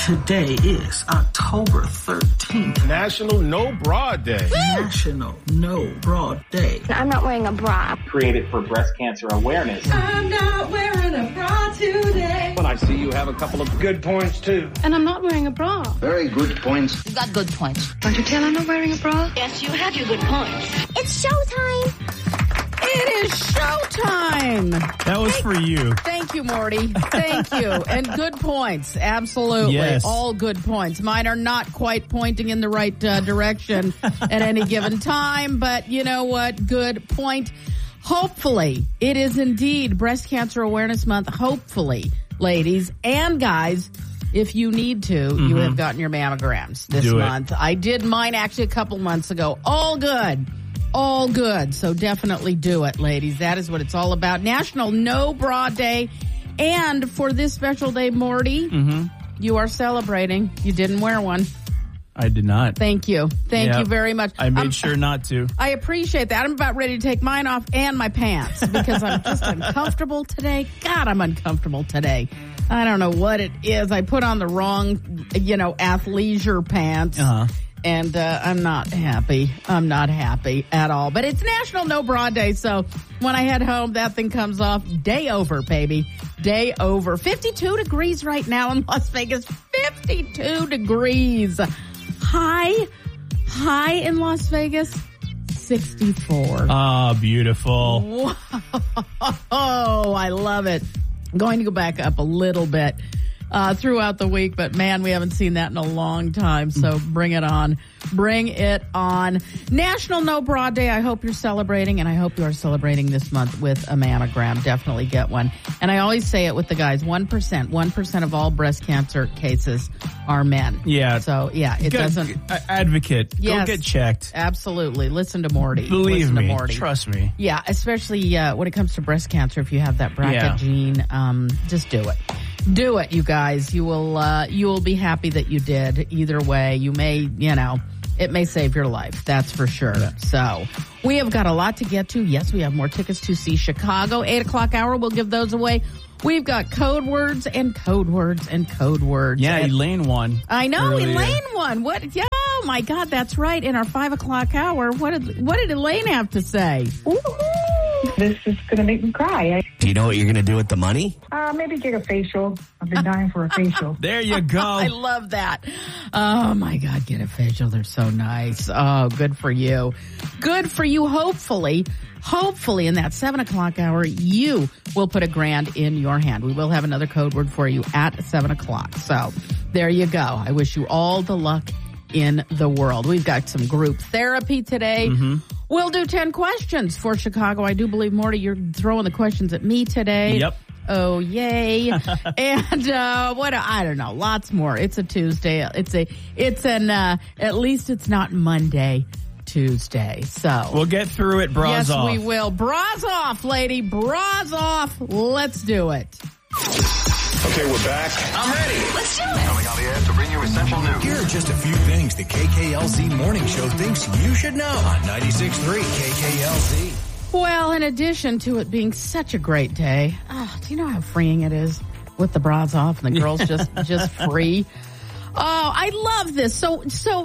Today is October 13th. National No Bra Day. National No Bra Day. I'm not wearing a bra. Created for breast cancer awareness. I'm not wearing a bra today. Well, I see you have a couple of good points, too. And I'm not wearing a bra. Very good points. You've got good points. Can't you tell I'm not wearing a bra? Yes, you have your good points. It's showtime. It is showtime. That was for you. Thank you, Morty. Thank you. And good points. Absolutely. Yes. All good points. Mine are not quite pointing in the right direction at any given time, but you know what? Good point. Hopefully, it is indeed Breast Cancer Awareness Month. Hopefully, ladies and guys, if you need to, you have gotten your mammograms this month. I did mine actually a couple months ago. All good. All good. So definitely do it, ladies. That is what it's all about. National No Bra Day. And for this special day, Morty, you are celebrating. You didn't wear one. I did not. Thank you. Thank you very much. I made sure not to. I appreciate that. I'm about ready to take mine off and my pants because I'm just uncomfortable today. God, I'm uncomfortable today. I don't know what it is. I put on the wrong, athleisure pants. And I'm not happy. I'm not happy at all. But it's National No Bra Day, so when I head home, that thing comes off. Day over, baby. Day over. 52 degrees right now in Las Vegas. 52 degrees. High in Las Vegas, 64. Ah, beautiful. Whoa. Oh, I love it. I'm going to go back up a little bit throughout the week, but man, we haven't seen that in a long time, so bring it on. Bring it on. National No Bra Day. I hope you're celebrating, and I hope you are celebrating this month with a mammogram. Definitely get one. And I always say it with the guys, 1% of all breast cancer cases are men. Yeah. So, yeah, it doesn't... Advocate. Yes, go get checked. Absolutely. Listen to Morty. Believe me. To Morty. Trust me. Yeah, especially when it comes to breast cancer, if you have that BRCA gene, just do it. Do it, you guys. You will be happy that you did. Either way, you may, it may save your life. That's for sure. Yeah. So we have got a lot to get to. Yes, we have more tickets to see Chicago. 8 o'clock hour. We'll give those away. We've got code words and code words and code words. Yeah, Elaine won. I know, earlier. Elaine won. What? Yeah, oh my God, that's right. In our 5 o'clock hour, what did Elaine have to say? This is going to make me cry. Do you know what you're going to do with the money? Maybe get a facial. I've been dying for a facial. There you go. I love that. Oh, my God, get a facial. They're so nice. Oh, good for you. Good for you. Hopefully, in that 7 o'clock hour, you will put $1,000 in your hand. We will have another code word for you at 7 o'clock. So there you go. I wish you all the luck in the world. We've got some group therapy today. We'll do 10 questions for Chicago. I do believe, Morty, you're throwing the questions at me today. Yep. Oh, yay. And, I don't know, lots more. It's a Tuesday. At least it's not Monday, Tuesday. So we'll get through it. Bras off. Yes, we will. Bras off, lady. Bras off. Let's do it. Okay, we're back. I'm ready. Let's do it. Coming on the air to bring you essential news. Here are just a few things the KKLZ Morning Show thinks you should know on 96.3 KKLZ. Well, in addition to it being such a great day, do you know how freeing it is with the bras off and the girls just free? Oh, I love this. So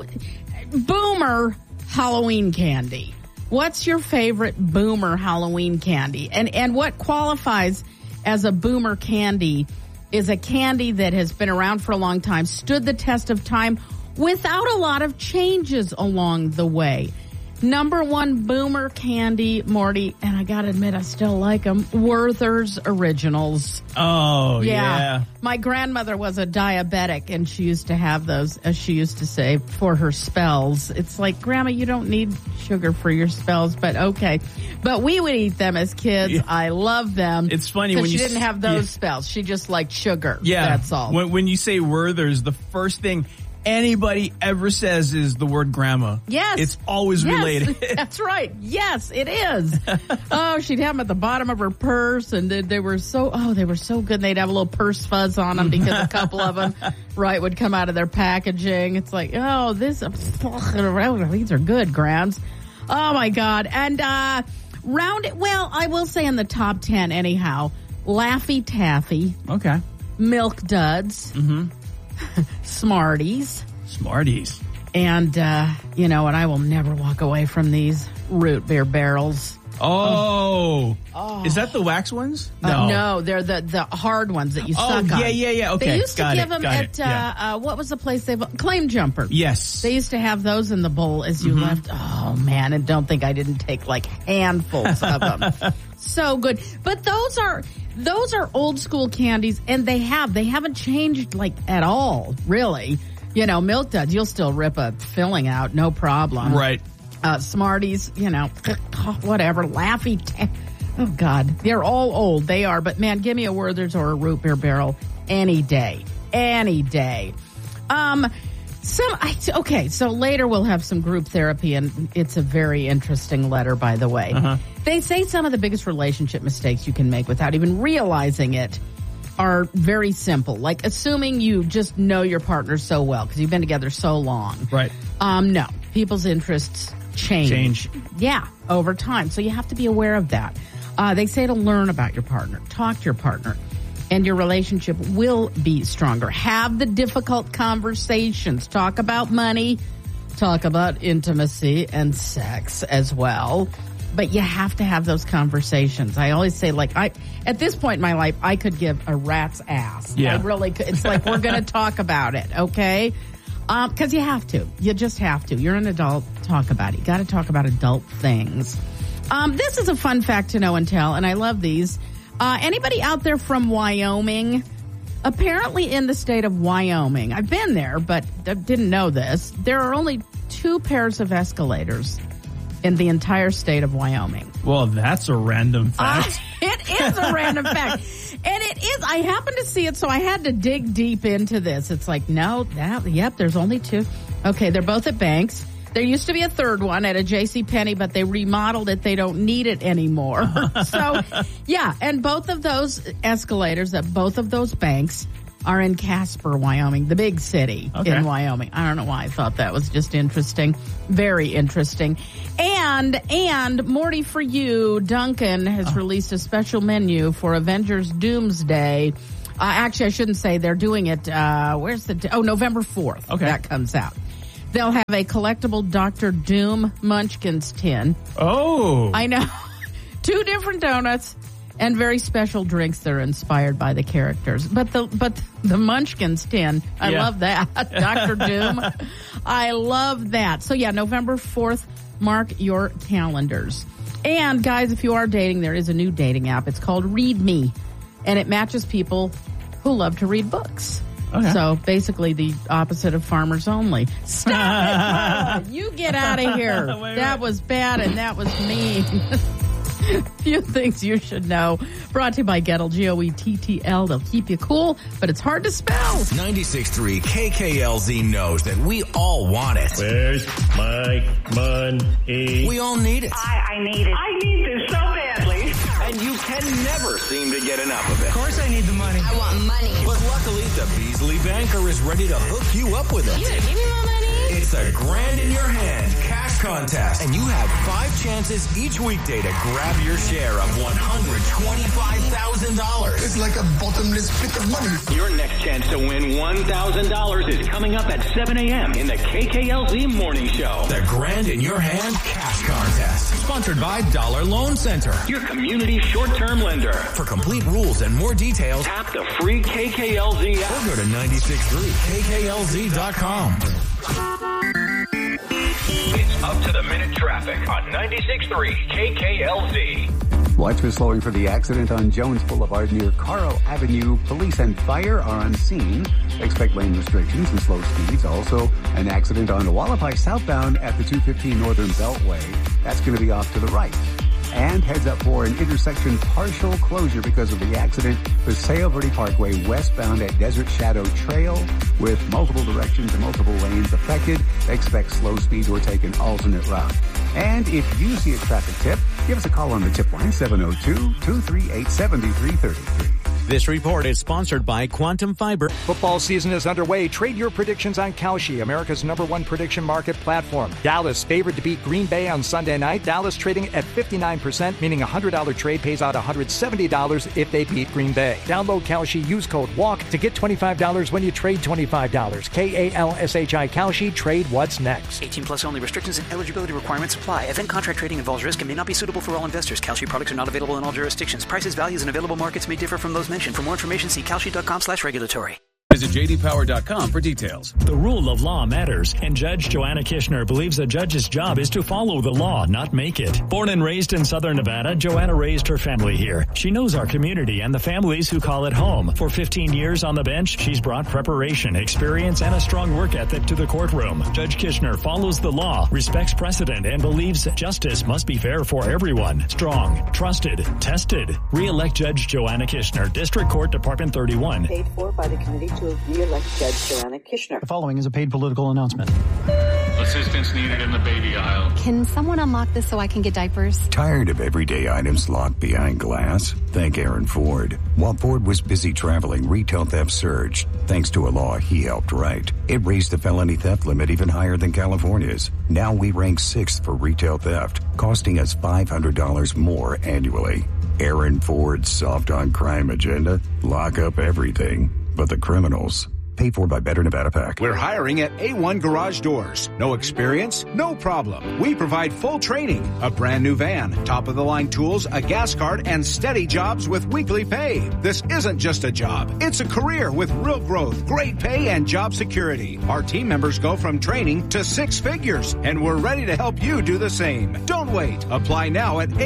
Boomer Halloween candy. What's your favorite Boomer Halloween candy? And what qualifies as a Boomer candy is a candy that has been around for a long time, stood the test of time without a lot of changes along the way. Number one Boomer candy, Morty, and I gotta admit, I still like them, Werther's Originals. Oh, yeah. My grandmother was a diabetic, and she used to have those, as she used to say, for her spells. It's like, Grandma, you don't need sugar for your spells, but okay. But we would eat them as kids. Yeah. I love them. It's funny when she didn't have those spells. She just liked sugar. Yeah. That's all. When you say Werther's, the first thing anybody ever says is the word grandma. Yes. It's always related. That's right. Yes, it is. Oh, she'd have them at the bottom of her purse, and they were so good. They'd have a little purse fuzz on them because a couple of them, would come out of their packaging. It's like, oh, these are good, Grams. Oh, my God. And I will say in the top 10 anyhow, Laffy Taffy. Okay. Milk Duds. Smarties. Smarties. And, and I will never walk away from these root beer barrels. Oh. Is that the wax ones? No. No, they're the hard ones that you suck on. Yeah. Okay. They used to give them at, what was the place Claim Jumper. Yes. They used to have those in the bowl as you left. Oh, man, and don't think I didn't take like handfuls of them. So good. But those are old school candies, and they haven't changed like at all, really. Milk Duds, you'll still rip a filling out, no problem. Right. Smarties, whatever. Laffy. Oh, God. They're all old. They are. But, man, give me a Werther's or a root beer barrel any day. Any day. So later we'll have some group therapy, and it's a very interesting letter, by the way. They say some of the biggest relationship mistakes you can make without even realizing it are very simple, like assuming you just know your partner so well because you've been together so long. Right. No. People's interests change. Yeah, over time. So you have to be aware of that. They say to learn about your partner, talk to your partner, and your relationship will be stronger. Have the difficult conversations. Talk about money. Talk about intimacy and sex as well. But you have to have those conversations. I always say, at this point in my life, I could give a rat's ass. Yeah. I really could. It's like, we're going to talk about it, okay? Because you have to. You just have to. You're an adult. Talk about it. You got to talk about adult things. This is a fun fact to know and tell, and I love these. Anybody out there from Wyoming? Apparently in the state of Wyoming, I've been there, but I didn't know this. There are only 2 pairs of escalators in the entire state of Wyoming. Well, that's a random fact. It is a random fact. And it is. I happened to see it, so I had to dig deep into this. It's like, there's only 2. Okay, they're both at Banks. There used to be a third one at a JCPenney, but they remodeled it. They don't need it anymore. So, yeah, and both of those escalators at both of those banks are in Casper, Wyoming, the big city in Wyoming. I don't know why I thought that was just interesting. Very interesting. And Morty, for you, Dunkin' has released a special menu for Avengers Doomsday. Actually, I shouldn't say they're doing it. November 4th. Okay. That comes out. They'll have a collectible Dr. Doom Munchkins tin. Oh. I know. 2 different donuts and very special drinks that are inspired by the characters. But the Munchkins tin, I love that. Dr. Doom, I love that. So, November 4th, mark your calendars. And, guys, if you are dating, there is a new dating app. It's called Read Me, and it matches people who love to read books. Okay. So basically the opposite of Farmers Only. Stop it! You get out of here. That was bad and that was mean. Few things you should know. Brought to you by Gettle, Goettl. They'll keep you cool, but it's hard to spell. 96.3 KKLZ knows that we all want it. Where's my money? We all need it. I need it. I need this so badly. And you can never seem to get enough of it. Of course I need the money. I want money. But luckily, the Beasley Banker is ready to hook you up with it. You gonna give me my money? It's a grand in your hand cash contest. And you have 5 chances each weekday to grab your share of $125,000. It's like a bottomless pit of money. Your next chance to win $1,000 is coming up at 7 a.m. in the KKLZ Morning Show. The Grand in Your Hand Cash Contest. Sponsored by Dollar Loan Center, your community short-term lender. For complete rules and more details, tap the free KKLZ app. Or go to 963KKLZ.com. It's up to the minute traffic on 96.3 KKLZ. Watch for slowing for the accident on Jones Boulevard near Carl Avenue. Police and fire are on scene. Expect lane restrictions and slow speeds. Also, an accident on Wallapai southbound at the 215 Northern Beltway. That's going to be off to the right. And heads up for an intersection partial closure because of the accident. Paseo Verde Parkway westbound at Desert Shadow Trail with multiple directions and multiple lanes affected. Expect slow speeds or take an alternate route. And if you see a traffic tip, give us a call on the tip line 702-238-7333. This report is sponsored by Quantum Fiber. Football season is underway. Trade your predictions on Kalshi, America's #1 prediction market platform. Dallas favored to beat Green Bay on Sunday night. Dallas trading at 59%, meaning a $100 trade pays out $170 if they beat Green Bay. Download Kalshi, use code WALK to get $25 when you trade $25. KALSHI Kalshi, trade what's next. 18 plus only. Restrictions and eligibility requirements apply. Event contract trading involves risk and may not be suitable for all investors. Kalshi products are not available in all jurisdictions. Prices, values, and available markets may differ from those mentioned. For more information, see kalshi.com/regulatory. Visit jdpower.com for details. The rule of law matters, and Judge Joanna Kishner believes a judge's job is to follow the law, not make it. Born and raised in Southern Nevada, Joanna raised her family here. She knows our community and the families who call it home. For 15 years on the bench, she's brought preparation, experience, and a strong work ethic to the courtroom. Judge Kishner follows the law, respects precedent, and believes justice must be fair for everyone. Strong, trusted, tested. Re-elect Judge Joanna Kishner, District Court, Department 31. Paid for by the committee to re-elect Judge Joanna Kishner. The following is a paid political announcement. Assistance needed in the baby aisle. Can someone unlock this so I can get diapers? Tired of everyday items locked behind glass? Thank Aaron Ford. While Ford was busy traveling, retail theft surged. Thanks to a law he helped write. It raised the felony theft limit even higher than California's. Now we rank 6th for retail theft, costing us $500 more annually. Aaron Ford's soft on crime agenda? Lock up everything but the criminals. Paid for by Better Nevada PAC. We're hiring at A1 Garage Doors. No experience? No problem. We provide full training, a brand new van, top-of-the-line tools, a gas card, and steady jobs with weekly pay. This isn't just a job. It's a career with real growth, great pay, and job security. Our team members go from training to 6 figures, and we're ready to help you do the same. Don't wait. Apply now at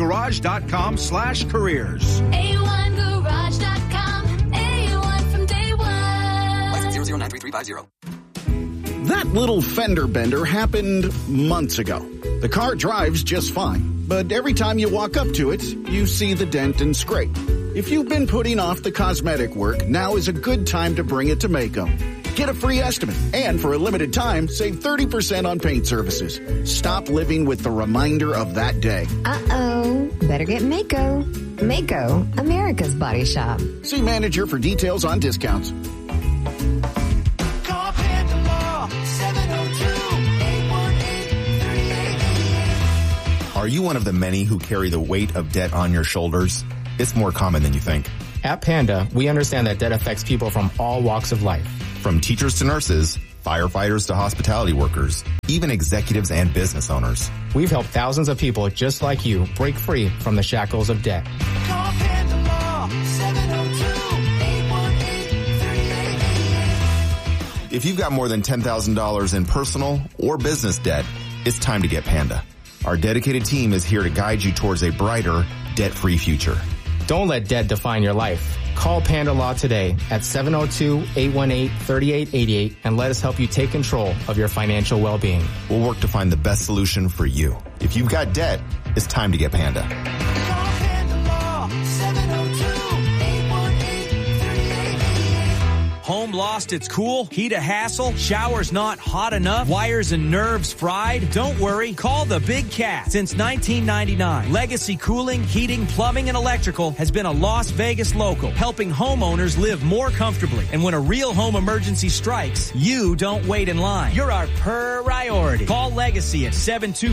a1garage.com/careers. A1garage.com. A1 from day one. 0093350. That little fender bender happened months ago. The car drives just fine, but every time you walk up to it, you see the dent and scrape. If you've been putting off the cosmetic work, now is a good time to bring it to Maaco. Get a free estimate, and for a limited time, save 30% on paint services. Stop living with the reminder of that day. Uh-oh. Better get Maaco. Maaco, America's Body Shop. See manager for details on discounts. Are you one of the many who carry the weight of debt on your shoulders? It's more common than you think. At Panda, we understand that debt affects people from all walks of life. From teachers to nurses, firefighters to hospitality workers, even executives and business owners. We've helped thousands of people just like you break free from the shackles of debt. Call Panda Law, 702-818-3888. If you've got more than $10,000 in personal or business debt, it's time to get Panda. Our dedicated team is here to guide you towards a brighter, debt-free future. Don't let debt define your life. Call Panda Law today at 702-818-3888 and let us help you take control of your financial well-being. We'll work to find the best solution for you. If you've got debt, it's time to get Panda. Call Panda Law, 702-818-3888. Home lost its cool? Heat a hassle? Showers not hot enough? Wires and nerves fried? Don't worry. Call the Big Cat. Since 1999, Legacy Cooling, Heating, Plumbing, and Electrical has been a Las Vegas local, helping homeowners live more comfortably. And when a real home emergency strikes, you don't wait in line. You're our priority. Call Legacy at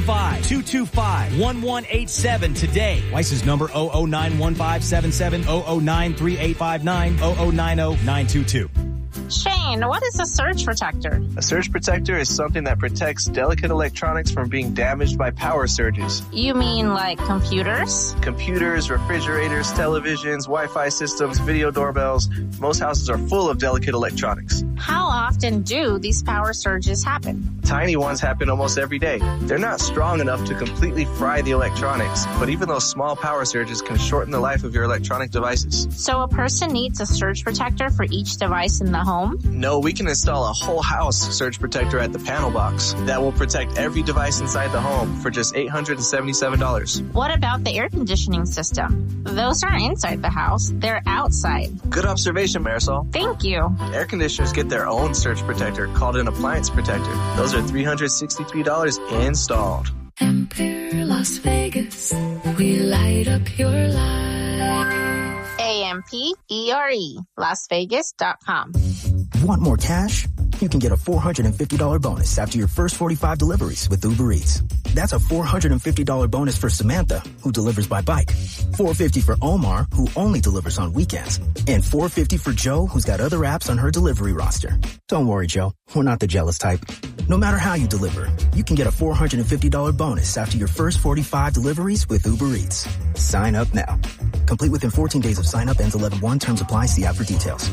725-225-1187 today. Weiss's number 0091577 0093859 0090922. Shane, what is a surge protector? A surge protector is something that protects delicate electronics from being damaged by power surges. You mean like computers? Computers, refrigerators, televisions, Wi-Fi systems, video doorbells. Most houses are full of delicate electronics. How often do these power surges happen? Tiny ones happen almost every day. They're not strong enough to completely fry the electronics, but even those small power surges can shorten the life of your electronic devices. So a person needs a surge protector for each device in the home? No, we can install a whole house surge protector at the panel box that will protect every device inside the home for just $877. What about the air conditioning system? Those aren't inside the house, they're outside. Good observation, Marisol. Thank you. Air conditioners get their own surge protector called an appliance protector. Those are $363 installed. Empire Las Vegas, we light up your life. AM IPERE, LasVegas.com. Want more cash? You can get a $450 bonus after your first 45 deliveries with Uber Eats. That's a $450 bonus for Samantha, who delivers by bike. $450 for Omar, who only delivers on weekends. And $450 for Joe, who's got other apps on her delivery roster. Don't worry, Joe. We're not the jealous type. No matter how you deliver, you can get a $450 bonus after your first 45 deliveries with Uber Eats. Sign up now. Complete within 14 days of sign up. Ends 11/1. Terms apply. See app for details.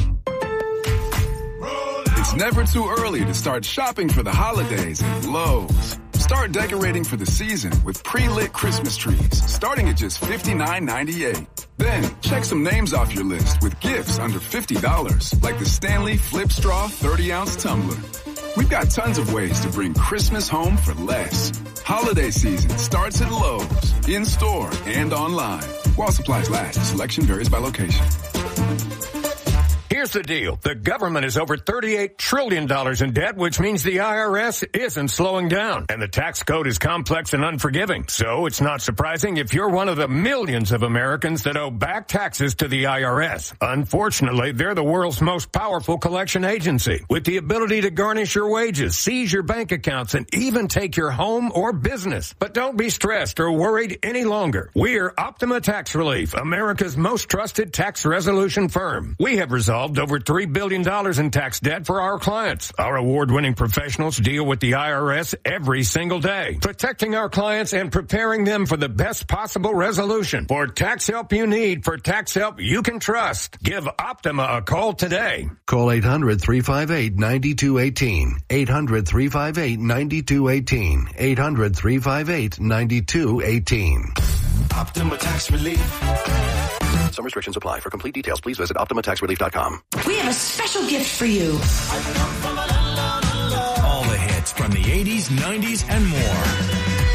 It's never too early to start shopping for the holidays at Lowe's. Start decorating for the season with pre-lit Christmas trees, starting at just $59.98. Then, check some names off your list with gifts under $50, like the Stanley Flip Straw 30-ounce tumbler. We've got tons of ways to bring Christmas home for less. Holiday season starts at Lowe's, in-store and online. While supplies last, selection varies by location. Here's the deal. The government is over $38 trillion in debt, which means the IRS isn't slowing down. And the tax code is complex and unforgiving. So it's not surprising if you're one of the millions of Americans that owe back taxes to the IRS. Unfortunately, they're the world's most powerful collection agency, with the ability to garnish your wages, seize your bank accounts, and even take your home or business. But don't be stressed or worried any longer. We're Optima Tax Relief, America's most trusted tax resolution firm. We have resolved over $3 billion in tax debt for our clients. Our award-winning professionals deal with the IRS every single day, protecting our clients and preparing them for the best possible resolution. For tax help you need, for tax help you can trust, give Optima a call today. Call 800-358-9218. 800-358-9218. 800-358-9218. Optima Tax Relief. Some restrictions apply. For complete details, please visit OptimaTaxRelief.com. We have a special gift for you. All the hits from the 80s, 90s, and more.